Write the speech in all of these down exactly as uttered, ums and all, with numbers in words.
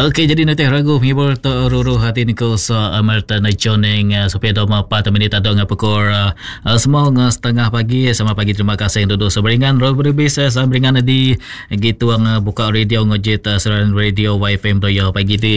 Okey, jadi nanti ragu menghibur to ruru hati ni ko sa amarta na joning supaya doma empat minit atau ngah pukul uh, semua ngah setengah pagi sama pagi. Terima kasih yang duduk seberingan roh berbisa sambringan di gitu ang uh, buka radio ngojit uh, seraran radio Y F M to yo pagi ti.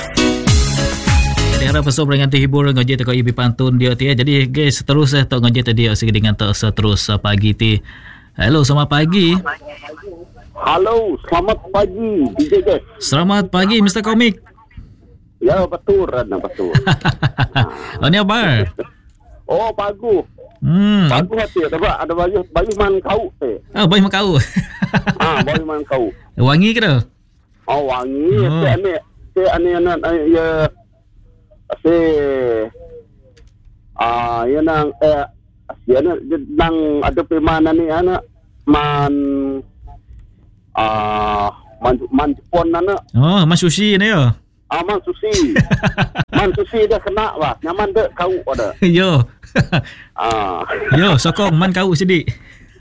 Harap pasal beringan terhibur ngojit ko ibi pantun dia ti. Jadi guys terus eh to ngojit dia sige dengan to seterus uh, pagi ti. Hello, selamat pagi. Halo, selamat pagi D J guys. Selamat pagi Mister Komik. Ya betul, Rana betul. Oh ni apa? Oh bagus. Hmm. Bagus hati. Ada ada baju baju man kau teh. Oh baju man kau. Ah baju man kau. Wangi ke tu? Oh wangi. Oh. Saya ni saya ni anak ya. Saya ah ya nang eh ya nang ada pemana ni anak man ah man man Jepun nana. Oh, man sushi ni yo. Ah man sushi. Man sushi dah kena bah. Nyaman dek kau ada. Yo. Ah. Yo, sokong man kau sidik.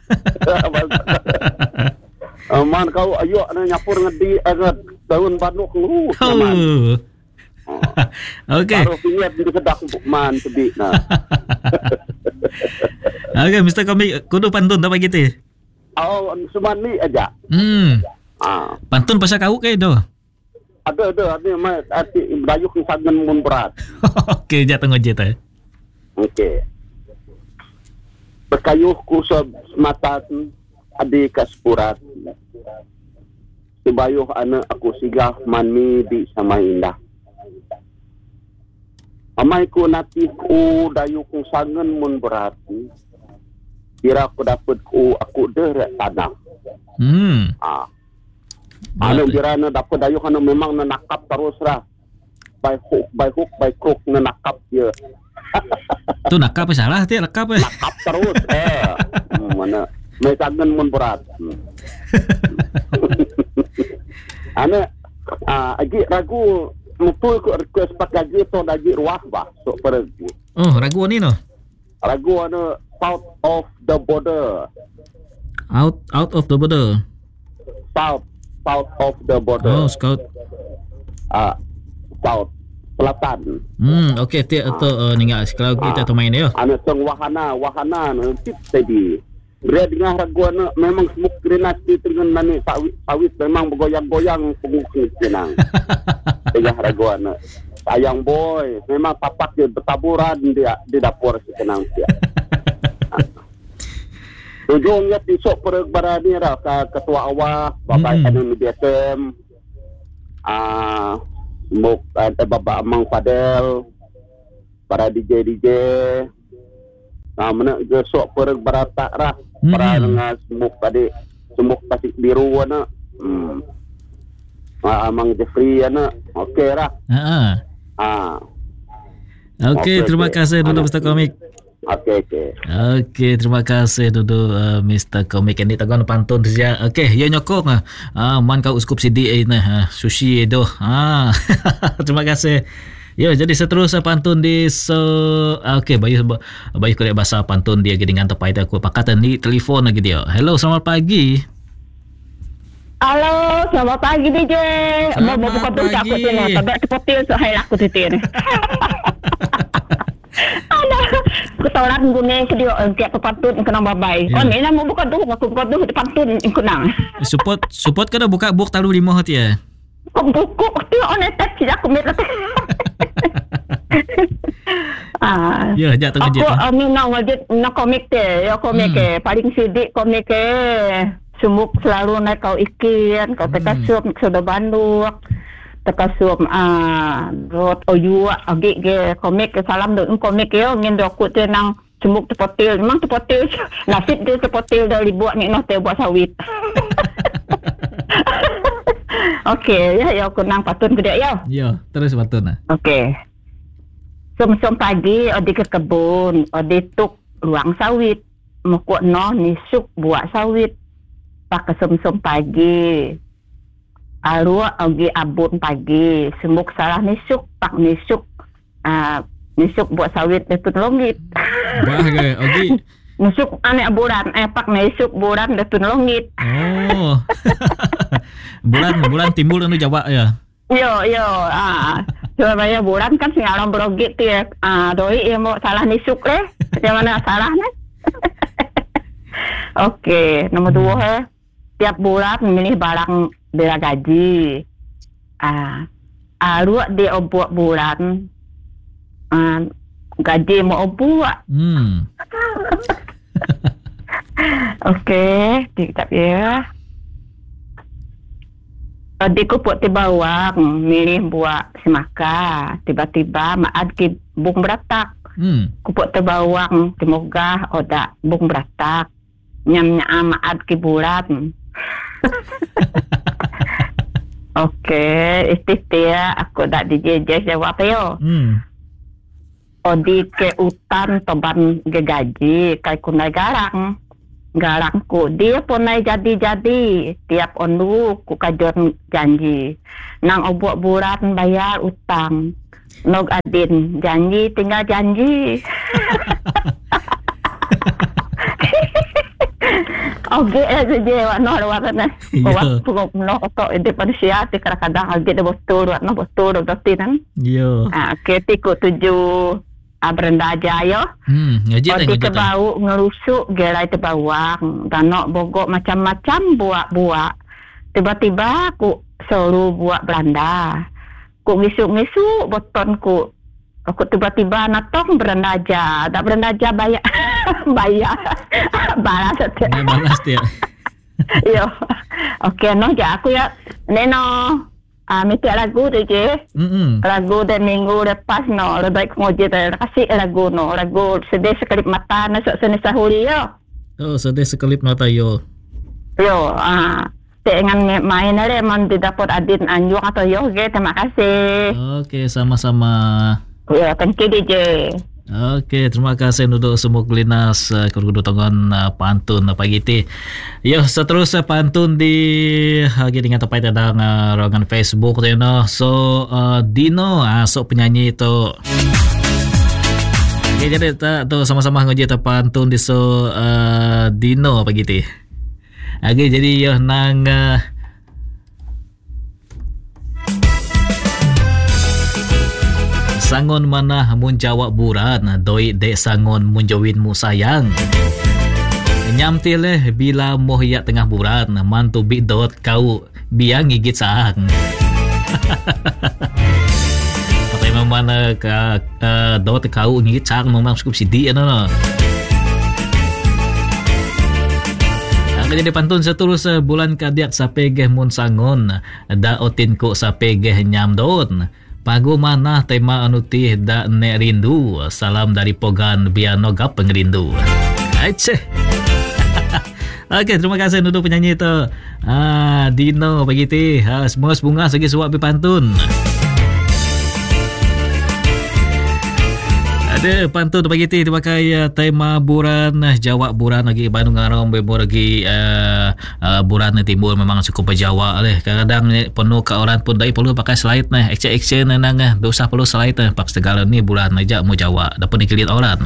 uh, man kau ayo na nyapur ngedi agak daun banduk lu. Nyaman. Oh. Okey. Baru pingat di kedak man sidik nah. Okey, Mister Komik kudu pantun tak pagi tu. Oh, cuma ni aja. Hmm. Ah. Pantun pasal kau ke tu? Ada ada ada mai arti dayuh sangan mun berat. Okey, jat tengok je tu. Okey. Berkayuh ku semata adik kaspurat. Sebayuh anak aku sigah mani di sama indah. Amai ku natih ku dayuh ku sangan mun berat. Kira aku dapat ku aku deret tanah. Hmm. Ah. Anu kira na dapat dayuh anu memang na nakap terus lah. By hook, by hook, by crook na nakap dia. Tu nakap salah ti nakap eh. Nakap terus eh. Hmm, mana may sangan mun berat. Hmm. Ana ah agi ragu mutul ku request pak lagi to lagi ruah bah so pergi. Oh, ragu ni no. Ragu anu south of the border. Out out of the border. South south of the border. Oh, scout. Ah, south selatan. Hmm, okey ti atau uh, ninga kalau kita tu main yo. Ana teng wahana, wahana tip tadi. Dia dengar raguana memang semuk grenasi dengan nani sawit, sawit memang bergoyang-goyang pengukir senang. Dengar raguana. Sayang boy, memang tapak dia bertaburan dia di dapur senang dia. Ujungnya besok perkara ni dah ketua awak Bapak hmm. Anu Media Tem ah muk ada Bapak Amang Fadel para D J D J nah mana besok perkara tak rah hmm. para dengan semuk tadi semuk tasik biru ana hmm. ah, Amang Jeffrey ana okey lah ha ah okey okay, terima okay. kasih Duduk Mister Komik. Okey okey. Okey, terima kasih Duduk uh, Mister Komik ni tagon pantun saja. Okey, ya nyokong ah. Uh, man kau uskup C D A nah, uh, sushi itu. Ah. Terima kasih. Ya, jadi seterusnya pantun di so okey, bayu bayu korek bahasa pantun dia dengan tepai aku pakatan di telefon lagi dia. Hello, selamat pagi. Halo, selamat pagi D J. Mau mau buka pintu aku sini. Tabak sepotil so hai laku titir. Ada ketoran gune ke dia tiap pantun kena babai. Oh ni nak buka tu aku buka tu pantun kena. Support support kada buka buk talu lima hati ya. Buku tu on attack tidak aku meta. Ah. Ya, jat tengah je. Aku ni nak wajib nak komik te, ya komik ke. Paling sidik komik ke. Sumuk selalu naik kau ikan, kau tekan suap sudah banduk. Terkasum ah rot oyu agi ke komik ke salam duk komik ke ngin dok ku tenang cemuk tepotil memang tepotil nasib dia tepotil dari buat ni noh te buat sawit. Okey ya ya aku nang patun gede ya. Ya, terus patun ah. Okey. Som-som pagi odi ke kebun, odi tuk luang sawit. Moko noh nisuk buat sawit. Pak som-som pagi. Alua agi abun pagi semuk salah nisuk pak nisuk ah nisuk buat sawit detun longit wah ke agi nisuk ane bulan eh pak nisuk bulan detun longit oh bulan bulan timbul anu Jawa ya Yo yo ah Surabaya bulan kan singalang brogit ya. Ah doi ya mau salah nisuk leh. Yang mana salahnya? Oke, nomor dua he. Tiap bulan milih barang bela gaji. Ah, alu di obuak bulan. Ah, gaji mau obuak. Hmm. Oke, tidak ya. Tadi ku buat bawang, milih buat semaka. Tiba-tiba maad ki bung beratak. Hmm. Ku buat bawang, semoga oda bung beratak. Nyam-nyam maad ki bulan. Oke, istitia aku dak dijejes jawab yo. Hmm. Odi ke utan toban gegaji kai kunai garang. Garangku dia pun naik jadi-jadi tiap ondu ku kajon janji nang obuak bulan bayar utang nog adin janji tinggal janji. Oke aja je wa no wa kana wa pugop no to ide panusia ti kadang age de betul wa no betul berarti kan Yo. ah ketiku tujuh Abrenda aja yo. Hmm, ngaji tak ngaji Odi tak. kebau ngerusuk gelai tebawang. Danok bogok macam-macam buak-buak. Tiba-tiba aku suruh buak Belanda. Ku ngisuk-ngisuk botonku. Aku tiba-tiba natong berenda aja. Tak berenda aja bayar. bayar. Balas saja. Ini balas dia. Yo. Okey, no ja aku ya. Neno. Ah, mesti lagu tu je. Hmm. Lagu dan minggu lepas no, lebih baik ngoje dah kasih lagu no, lagu sedih sekelip mata nasuk seni sahuri yo. Oh, sedih sekelip mata yo. Yo, ah, dengan main ada man didapat adin anjung atau yo, okay, terima kasih. Oke, sama-sama. Ya, thank you D J. Oke, terima kasih untuk semua kulinas uh, kudu tongon uh, pantun uh, pagi ti. Yo, seterusnya pantun di lagi dengan tepat tentang uh, ruangan Facebook tu no. So uh, Dino uh, so penyanyi itu. Oke, jadi tak tu sama-sama ngoje ta pantun di so uh, Dino pagi ti. Oke, jadi yo nang uh, sangon mana mun jawab buran doi dek sangon mun jawin mu sayang nyamti leh bila moh ya tengah buran mantu bidot kau biang gigit sang. Tapi memang ka uh, dot kau gigit sang memang cukup sidi no no. Jadi pantun seterusnya bulan kadiak sapegeh mun sangon da otin ko sapegeh nyamdon. Pagu mana tema anutih da ne rindu. Salam dari Pogan Biano Gap pengerindu. Aceh. Okey, terima kasih untuk penyanyi itu. Ah, Dino begitu. Ha, semua bunga segi suap pantun. Ada pantun begitu dipakai uh, tema buran Jawa buran lagi Bandung ngarom bebo lagi uh, uh, buran timbul memang cukup berjawa leh. Kadang penuh ke orang pun dai perlu pakai slide nah action-action nang ah dosa perlu slide nah pak segala ni bulan aja mau Jawa dapat dikilit orang.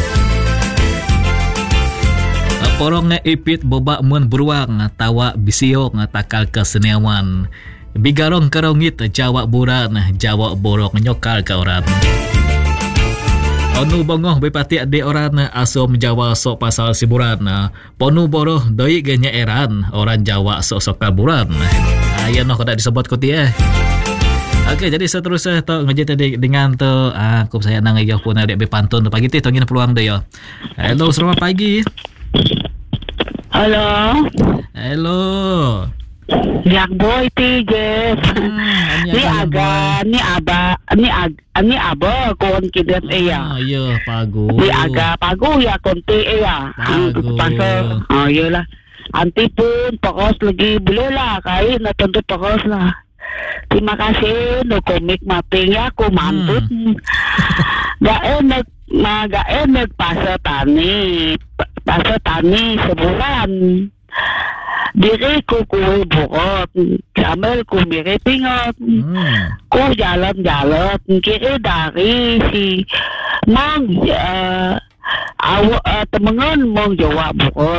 Porong ipit bobak mun beruang tawa bisiok takal keseniawan. Bigarong kerongit Jawa buran Jawa borok nyokal ke orang. Onu bongoh bepati ade orang asom Jawa sok pasal siburan. Ponu boroh doi genya eran orang Jawa sok sok kaburan. Ayo noh kada disebut kuti eh. Okey, jadi seterusnya tu ngaji tadi dengan tu ah aku saya nang yo pun ada bepantun tu pagi tu tongin peluang tu yo. Hello, selamat pagi. Halo. Hello. Yang boy tiga. Hmm, ni aga, ni aba, ni ag, ni aba kon kidat iya. Ah, iya, pagu. Ni aga pagu ya konti iya. Pagu. Pasal, oh iyalah. Anti pun pokos lagi boleh lah, kait na tentu pokos lah. Terima kasih no komik mapping ya aku mantut. Hmm. Gak enak, ma gak enak pasal tani, pasal tani sebulan. Diri ko kuwi bukot, kamel ko miri pingot, Hmm. ko jalan-jalan, kiri dari si Mang uh, aw uh, temengan mong Jawa bukot.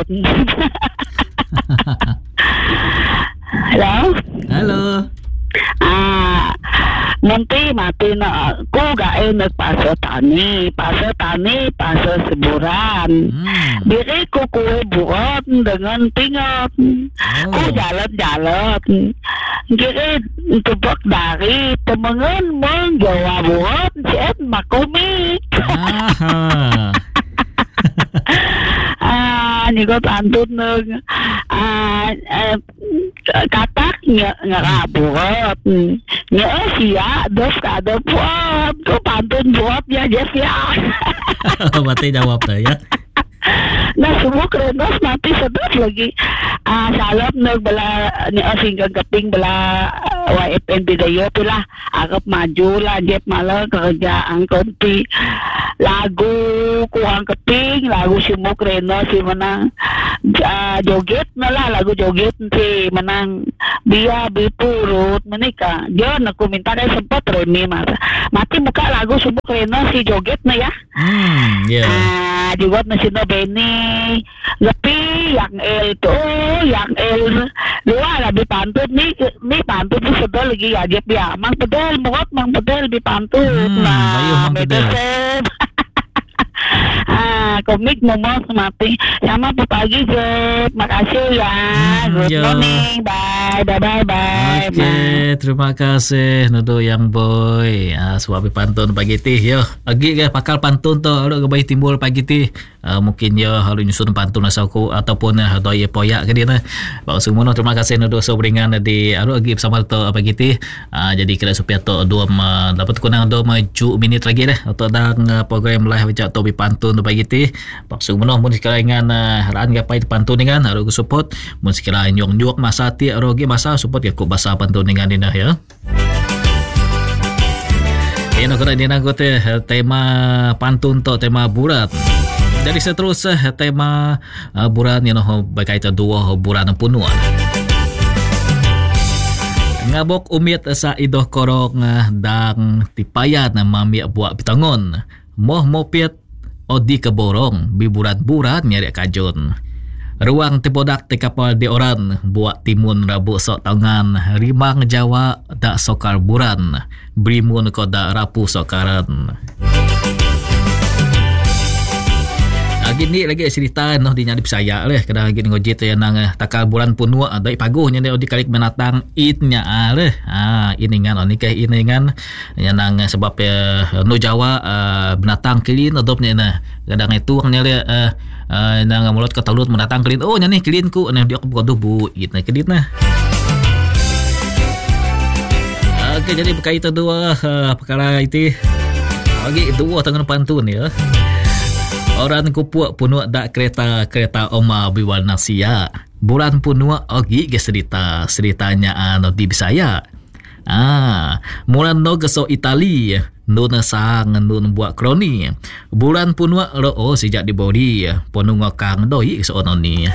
Halo? Halo. Ah, Nanti mati na ku gae nag paso tani, paso tani, paso seburan. Hmm. Biri ku kue buot dengan pingot. Oh. Ku jalan-jalan. Jadi tebak dari temengan menggawa buot siat makumi. Ah. Ah, ni ko pantun ng ah, eh, katak nga nga rabuot. Nga siya dos kada buot. Ko pantun buot ya Jeff ya. Berarti jawab dah ya. Nah, semua kerenos mati sedap lagi. Ah, salap nag bala ni asing gagaping bala Y F N B dayo pila agap maju lah Jeff malah kerjaan konti. Lagu kuang keping, lagu semua kerenos si menang. Uh, joget na lah lagu joget si menang biya bipurut menikah. Dia nak minta dia sempat remi mas. Mati buka lagu semua kerenos si joget na ya. Hmm, ya. Yeah. Ah, juga nasi no Benny, lebih yang L tu, yang L dua lebih pantut ni, ni pantut tu sedar lagi aja ya. Mang pedal, muat mang pedal lebih pantut. Hmm, nah, mang pedal. Ah, komik momos mati. Sama pagi Jep. Makasih ya. Hmm, Good yo. morning. Bye. Bye bye bye. Oke, okay, terima kasih Nudo yang boy. Ah, suapi pantun pagi ti. Yo, lagi ke pakal pantun tu ada kebaik timbul pagi ti. Uh, mungkin ya harus nyusun pantun asaku ataupun uh, doa poyak ke dia nah. Pak Sumono terima kasih Nudo sobringan di aru lagi bersama tu pagi ti. Uh, jadi kira supaya tu dua uh, dapat kunang dua maju minit lagi dah untuk dang uh, program live baca topi pantun tu pagi ti. Pak Sumono mun sekalian uh, ran gapai pantun dengan harus support mun sekalian nyong-nyok masa ti aru lagi masa support ya ku bahasa pantun dengan dinah ya. Ini nak kena dinanggut tema pantun tu tema burat. Jadi seterusnya tema uh, buran yang noh berkaitan dua buran punua. Ngabok umit sa idoh korong dang tipayat na mami buat pitangon. Moh mopit odi keborong biburan-buran nyari kajon. Ruang tipodak ti kapal di oran buat timun rabu sok tangan rimang Jawa dak sokar buran brimun ko dak rapu sokaran. Gini lagi cerita noh di nyari saya leh kadang gini ngojit ya nang takal bulan punua ada paguhnya dia di kalik menatang itnya leh ah ini ngan oni kah ini ngan ya nang sebab ya no Jawa uh, binatang kelin adopnya nah kadang itu nya le uh, uh, nang mulut katalut menatang kelin oh nya nih kelin ku nah dia buka dubu gitu nah kelin nah. Oke jadi berkaitan dua uh, perkara itu lagi dua tangan pantun ya. Orang kupuk punuk dak kereta kereta oma biwarna sia. Bulan punuk ogi ge cerita ceritanya anu di Bisaya. Ah, mulan no geso Itali, nun sang nun buat kroni. Bulan punuk roo sejak di body, punung kang doi soononi.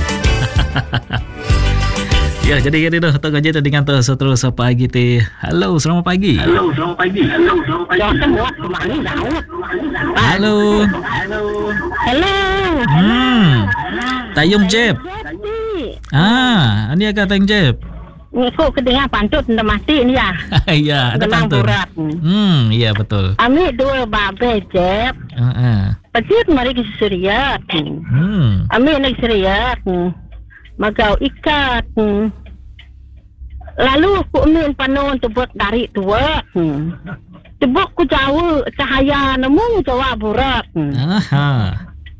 Ya, jadi gini dah tak gaji dengan tu seterus pagi ti. Halo, selamat pagi. Halo, selamat pagi. Halo, selamat pagi. Halo. Halo. Halo. Hmm. Tayung Jeb. Ah, ini agak Tayung Jeb. Ni kok kedengar pantut ndak mati ni ya. Iya, ada pantun. Hmm, iya betul. Ambil dua babe Jeb. Heeh. Pecik mari ke seriat. Hmm. Ambil nak seriat. Magau ikat. Lalu ku min panon tebuk dari tua. Tebuk ku jauh cahaya nemu Jawa burat. Aha.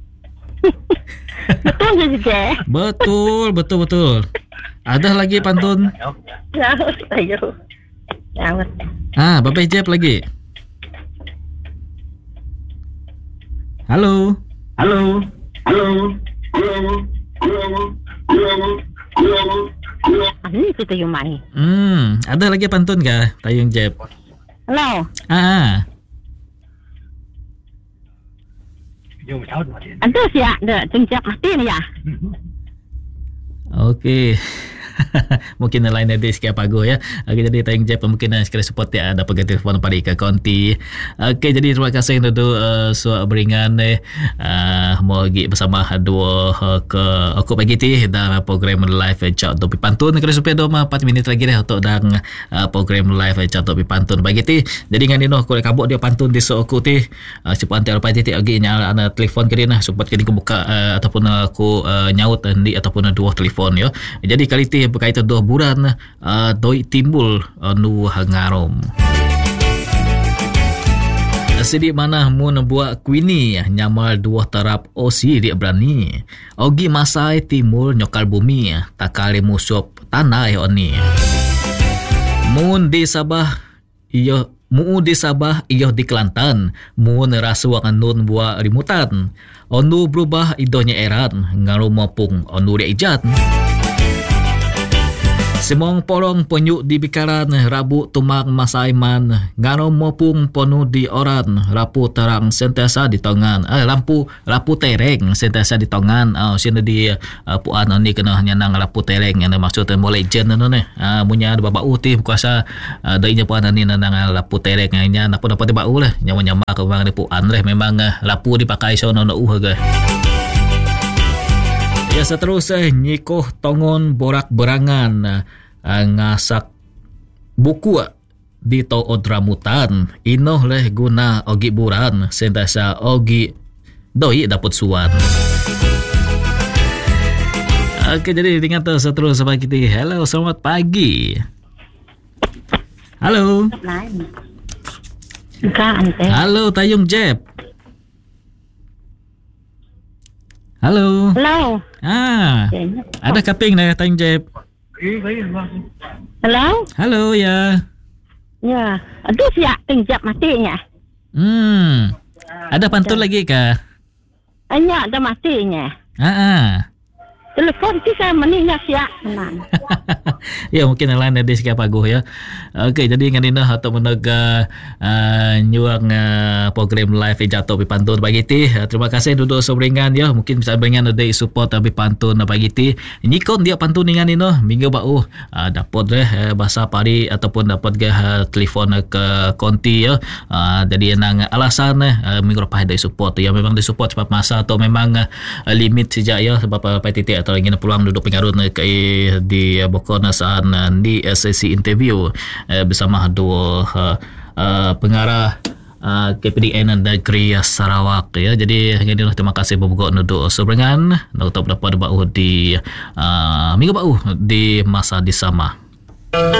Betul je. Betul, betul, betul. Ada lagi pantun? Ya, ayo. Ya. Ah, Bapak Jeb lagi. Halo. Halo. Halo. Halo. Halo. Ini kita yung mai. Hmm, ada lagi pantun kah Tayung Jeb? Halo. Ah. Ada siap dah cengcak mati ni ya. Okey. Mungkin lain ada sikit pago ya. Okey, jadi tayang je mungkin sekali support ya ada pegang telefon pada ke konti. Okey, jadi terima kasih untuk uh, suap beringan eh uh, mau pergi bersama dua uh, ke aku pagi ti dalam program live chat topi pantun kena supaya doma empat minit lagi dah untuk dan uh, program live chat topi pantun pagi ti. Jadi dengan ini aku kabut dia pantun di so aku ti uh, cepat antar pagi ti lagi nyala ana telefon ke dia nah support ke buka uh, ataupun aku uh, nyaut di ataupun dua telefon ya. Jadi kali ti berkaitan dua bulan uh, doi timbul uh, nu hangarom. Sidik mana mun buat kuini nyamal dua tarap osi dia berani. Ogi masai timur nyokal bumi takale musup tanah ya oni. Mun di Sabah iyo mu di Sabah iyo di Kelantan mun rasuang nun buat rimutan. Onu berubah idonya eran ngaru mapung onu dia ijat. Semong porong penyuk di bikaran rabu tumak masaiman ngano mopung ponu di oran rapu terang sentiasa di tongan eh, lampu rapu tereng sentiasa di tongan oh sini di uh, puan ni kena nyanang rapu tereng yang maksudnya mulai jen no ne ah munya baba uti kuasa uh, dainya puan ni nang rapu tereng nya napa dapat bau lah nyawa-nyama ke bang di puan leh memang uh, rapu dipakai sono no uh ge. Ya seterusnya nyikoh tongon borak berangan uh, ngasak buku di to odramutan inoh leh guna ogi buran sentasa ogi doi dapat suan. Oke, jadi dengan tu seterusnya pagi kita. Halo, selamat pagi. Halo. Halo, Tayung Jeb. Halo. Hello. Ah, ada kaping dah Tayung Jeb. Hello. Halo ya. Ya. Aduh siap tinjap matinya. Hmm. Ada pantun lagi kah? Hanya ada matinya. Ah. ah. Telepon tu saya meninggal siap tenang. Ya mungkin yang lain ada sikap paguh ya. Okey, jadi dengan ini atau menega uh, nyuang uh, program live jatuh pi pantun pagi ti. Uh, terima kasih duduk sobringan ya. Mungkin bisa beringan ada support pi pantun pagi ti. Nyikon dia pantun dengan ini minggu bau uh, dapat deh uh, bahasa pari ataupun dapat ke uh, telefon uh, ke konti ya. Uh, jadi nang alasan uh, minggu lepas ada support ya memang di support sebab masa atau memang uh, limit sejak ya sebab uh, P T T atau ingin peluang duduk pengarut ke di Bokona saat di sesi interview eh, bersama dua uh, uh, pengarah uh, K P D N Negeri Sarawak ya. Jadi hari ini terima kasih berbuka duduk seberangan untuk dapat bau di uh, minggu bau di masa di sama.